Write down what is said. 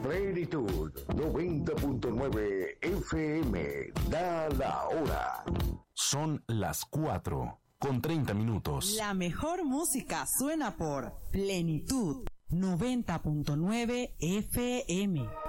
Plenitud 90.9 FM. Da la hora. Son las 4:30. La mejor música suena por Plenitud 90.9 FM.